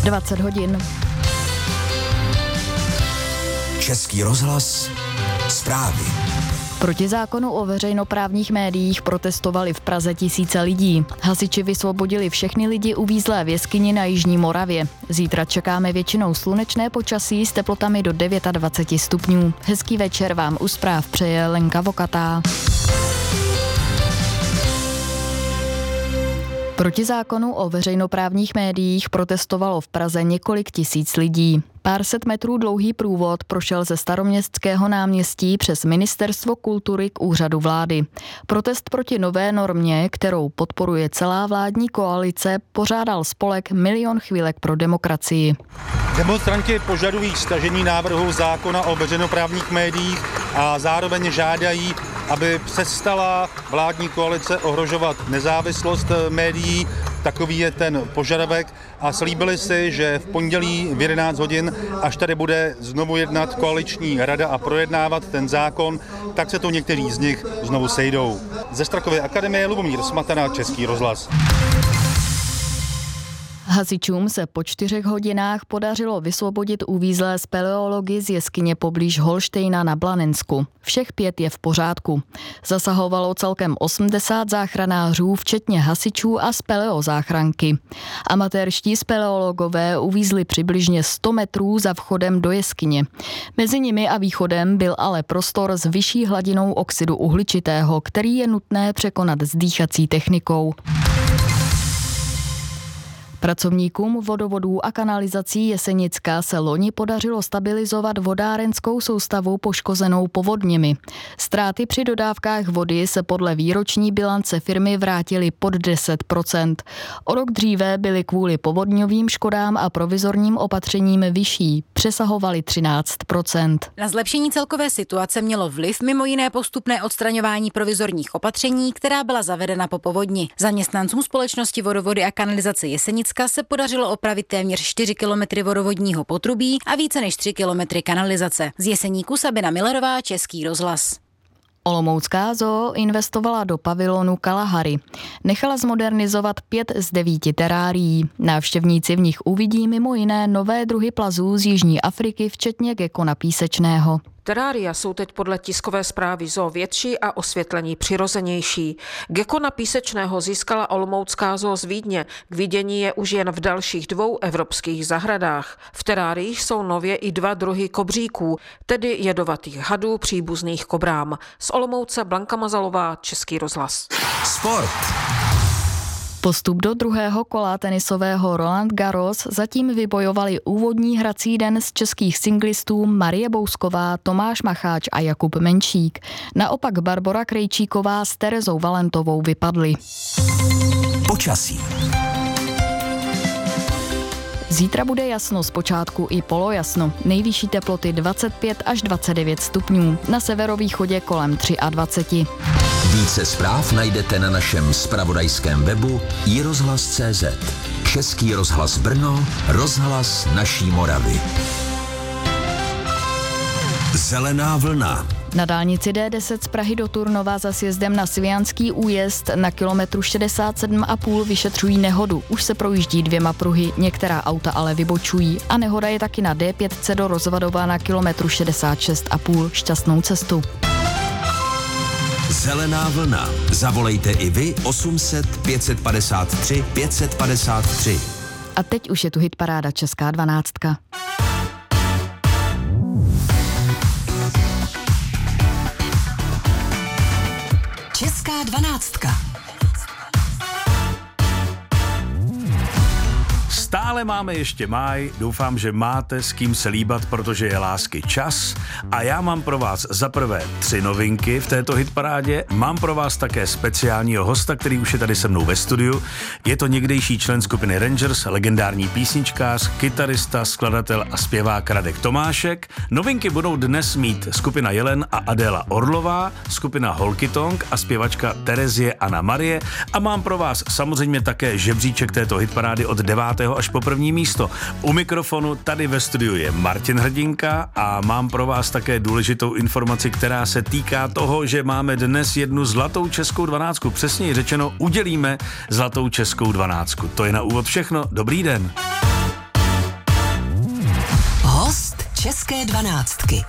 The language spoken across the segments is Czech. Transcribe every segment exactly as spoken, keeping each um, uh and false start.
dvacet hodin. Český rozhlas, zprávy. Proti zákonu o veřejnoprávních médiích protestovali v Praze tisíce lidí. Hasiči vysvobodili všechny lidi uvízlé v jeskyni na jižní Moravě. Zítra čekáme většinou slunečné počasí s teplotami do dvacet devět stupňů. Hezký večer vám u zpráv přeje Lenka Vokatá. Proti zákonu o veřejnoprávních médiích protestovalo v Praze několik tisíc lidí. Pár set metrů dlouhý průvod prošel ze Staroměstského náměstí přes Ministerstvo kultury k úřadu vlády. Protest proti nové normě, kterou podporuje celá vládní koalice, pořádal spolek Milion chvílek pro demokracii. Demonstranti požadují stažení návrhu zákona o veřejnoprávních médiích a zároveň žádají, aby přestala vládní koalice ohrožovat nezávislost médií. Takový je ten požadavek a slíbili si, že v pondělí v jedenáct hodin, až tady bude znovu jednat koaliční rada a projednávat ten zákon, tak se tu někteří z nich znovu sejdou. Ze Strakovy akademie Lubomír Smatana, Český rozhlas. Hasičům se po čtyřech hodinách podařilo vysvobodit uvízlé speleology z jeskyně poblíž Holštejna na Blanensku. Všech pět je v pořádku. Zasahovalo celkem osmdesát záchranářů, včetně hasičů a speleozáchranky. Amatérští speleologové uvízli přibližně sto metrů za vchodem do jeskyně. Mezi nimi a východem byl ale prostor s vyšší hladinou oxidu uhličitého, který je nutné překonat s dýchací technikou. Pracovníkům vodovodů a kanalizací Jesenicka se loni podařilo stabilizovat vodárenskou soustavu poškozenou povodněmi. Ztráty při dodávkách vody se podle výroční bilance firmy vrátily pod deset procent. O rok dříve byly kvůli povodňovým škodám a provizorním opatřením vyšší, přesahovaly třináct procent. Na zlepšení celkové situace mělo vliv mimo jiné postupné odstraňování provizorních opatření, která byla zavedena po povodni. Zaměstnancům společnosti vodovody a kanalizace Jesenicka se podařilo opravit téměř čtyři kilometry vodovodního potrubí a více než tři kilometry kanalizace. Z Jeseníku Sabina Millerová, Český rozhlas. Olomoucká zoo investovala do pavilonu Kalahari. Nechala zmodernizovat pět z devíti terárií. Návštěvníci v nich uvidí mimo jiné nové druhy plazů z Jižní Afriky, včetně gekona písečného. Terária jsou teď podle tiskové zprávy zoo větší a osvětlení přirozenější. Gekona písečného získala olomoucká zoo z Vídně. K vidění je už jen v dalších dvou evropských zahradách. V teráriích jsou nově i dva druhy kobříků, tedy jedovatých hadů příbuzných kobrám. Z Olomouce Blanka Mazalová, Český rozhlas. Sport. Postup do druhého kola tenisového Roland Garros zatím vybojovali úvodní hrací den z českých singlistů Marie Bousková, Tomáš Macháč a Jakub Menšík. Naopak Barbora Krejčíková s Terezou Valentovou vypadly. Počasí. Zítra bude jasno, zpočátku i polojasno. Nejvyšší teploty dvacet pět až dvacet devět stupňů. Na severovýchodě kolem dvacet tři. Více zpráv najdete na našem zpravodajském webu i rozhlas tečka cé zet. Český rozhlas Brno, rozhlas naší Moravy. Zelená vlna. Na dálnici D deset z Prahy do Turnova za sjezdem na Svijanský újezd na kilometru šedesát sedm a půl vyšetřují nehodu. Už se projíždí dvěma pruhy, některá auta ale vybočují. A nehoda je taky na D pět do Rozvadova na kilometru šedesát šest a půl. Šťastnou cestu. Zelená vlna. Zavolejte i vy osm set pět padesát tři pět padesát tři. A teď už je tu hitparáda Česká dvanáctka. Česká dvanáctka. Stále máme ještě máj, doufám, že máte s kým se líbat, protože je lásky čas. A já mám pro vás za prvé tři novinky v této hitparádě. Mám pro vás také speciálního hosta, který už je tady se mnou ve studiu. Je to někdejší člen skupiny Rangers, legendární písničkář, kytarista, skladatel a zpěvák Radek Tomášek. Novinky budou dnes mít skupina Jelen a Adéla Orlová, skupina Holkytong a zpěvačka Terezie Anna Marie. A mám pro vás samozřejmě také žebříček této hitparády od devátého až po první místo. U mikrofonu tady ve studiu je Martin Hrdinka a mám pro vás také důležitou informaci, která se týká toho, že máme dnes jednu zlatou českou dvanáctku. Přesněji řečeno, udělíme zlatou českou dvanáctku. To je na úvod všechno. Dobrý den. České dvanáctky.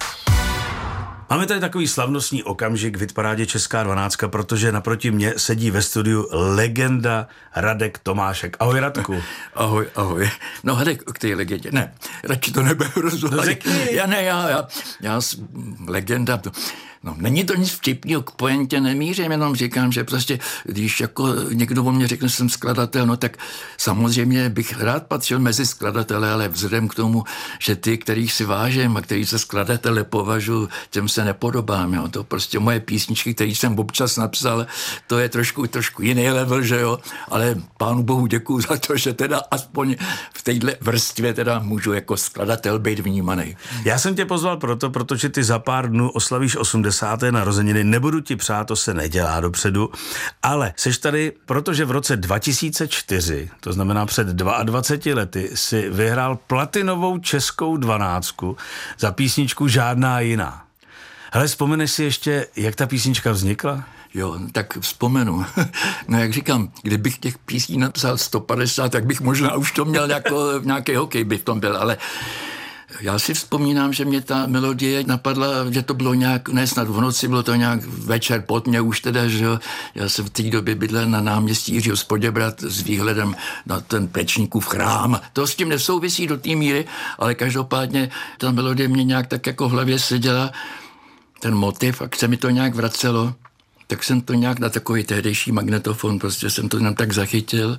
Máme tady takový slavnostní okamžik v hitparádě Česká dvanáctka, protože naproti mně sedí ve studiu legenda Radek Tomášek. Ahoj, Radku. Ahoj, ahoj. No Radek, k té legendě. Ne, radši to nebudu rozhodovat. No, já ne, já, já, já legenda, to, no není to nic vtipného, k pointě nemířím, jenom říkám, že prostě, když jako někdo o mě řekne, že jsem skladatel, no tak samozřejmě bych rád patřil mezi skladatele, ale vzhledem k tomu, že ty, kterých si vážím a který se skladatele považuji, těm se nepodobám, jo. To prostě moje písničky, které jsem občas napsal, to je trošku, trošku jiný level, že jo, ale pánu bohu děkuju za to, že teda aspoň v téhle vrstvě teda můžu jako skladatel být vnímaný. Já jsem tě pozval proto, protože ty za pár dnů oslavíš osmdesáté narozeniny, nebudu ti přát, to se nedělá dopředu, ale seš tady, protože v roce dva tisíce čtyři, to znamená před dvaceti dvěma lety, si vyhrál platinovou českou dvanáctku za písničku Žádná jiná. Hele, vzpomeneš si ještě, jak ta písnička vznikla? Jo, tak vzpomenu. No jak říkám, kdybych těch písní napsal sto padesát, tak bych možná už to měl jako nějaký hokej by v tom byl, ale já si vzpomínám, že mě ta melodie napadla, že to bylo nějak, ne snad v noci, bylo to nějak večer pod mě už teda, že jo. Já jsem v té době bydlel na náměstí Jiřího z Poděbrad s výhledem na ten Pečníkův chrám. To s tím nesouvisí do té míry, ale každopádně ta melodie mě nějak tak jako v hlavě seděla, ten motiv, a se mi to nějak vracelo, tak jsem to nějak na takový tehdejší magnetofon, prostě jsem to jenom tak zachytil.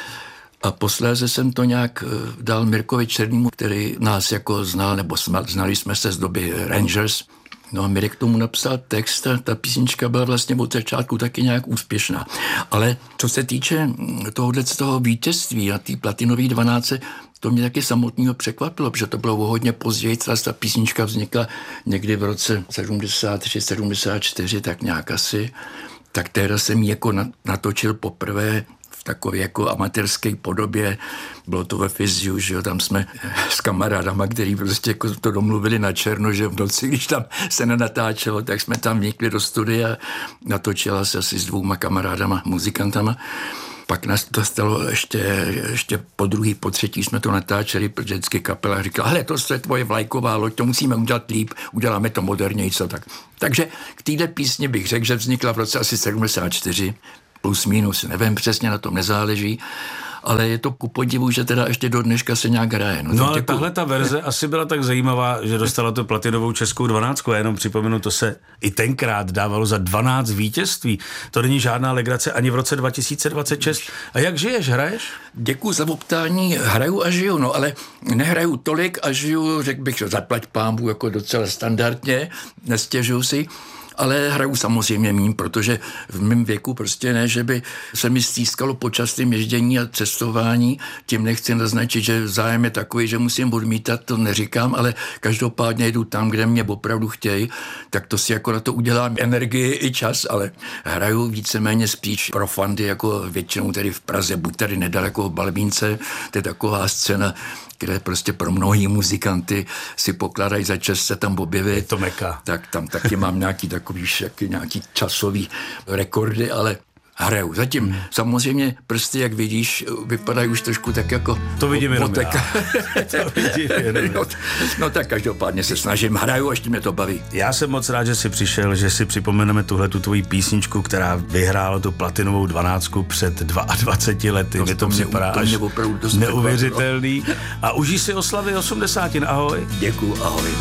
A posléze jsem to nějak dal Mirkovi Černýmu, který nás jako znal, nebo znali jsme se z doby Rangers. No a Mirek k tomu napsal text a ta písnička byla vlastně od začátku taky nějak úspěšná. Ale co se týče tohohle z toho vítězství a té platinové dvanáctce, to mě taky samotného překvapilo, protože to bylo hodně později, ta písnička vznikla někdy v roce sedmdesát tři sedmdesát čtyři, tak nějak asi. Tak tehdy jsem ji jako natočil poprvé v takové jako amatérské podobě. Bylo to ve Fyziu, že jo, tam jsme s kamarádama, který prostě jako to domluvili na černo, že v noci, když tam se nenatáčelo, tak jsme tam vnikli do studia, natočila se asi s dvouma kamarádama, muzikantama. Pak nás to stalo ještě, ještě po druhý, po třetí jsme to natáčeli, protože vždycky kapela říkala, hele, to je tvoje vlajková loď, to musíme udělat líp, uděláme to moderněji, co tak. Takže k téhle písni bych řekl, že vznikla v roce asi sedmdesát čtyři, plus minus, nevím přesně, na tom nezáleží, ale je to ku podivu, že teda ještě do dneška se nějak hraje. No, no ale tahle ta verze asi byla tak zajímavá, že dostala tu platinovou českou dvanáctku. Já jenom připomenu, to se i tenkrát dávalo za dvanáct vítězství. To není žádná legrace ani v roce dva tisíce dvacet šest. A jak žiješ, hraješ? Děkuju za optání, hraju a žiju, no ale nehraju tolik a žiju, řekl bych, že zaplať pánbůh jako docela standardně, nestěžuju si. Ale hraju samozřejmě míň, protože v mém věku prostě ne, že by se mi stýskalo po častém ježdění a cestování. Tím nechci naznačit, že zájem je takový, že musím odmítat, to neříkám, ale každopádně jdu tam, kde mě opravdu chtějí, tak to si jako na to udělám energii i čas, ale hraju víceméně spíš pro fandy, jako většinou tady v Praze, buď tady nedaleko v Balbínce, to je taková scéna, kde prostě pro mnohý muzikanty si pokládají za čest se tam objevit. Je to meka. Tak tam taky mám nějaký takový nějaký časový rekordy, ale hraju. Zatím hmm. samozřejmě prsty, jak vidíš, vypadají už trošku tak jako... To vidím jenom já. To vidím jenom. No, no tak každopádně se snažím, hraju, až mě to baví. Já jsem moc rád, že jsi přišel, že si připomeneme tuhle tu tvoji písničku, která vyhrála tu platinovou dvanáctku před dvaceti dvěma lety. To, mě to mě připadá až neuvěřitelný. A užij si oslavy osmdesátin. Ahoj. Děkuju, ahoj.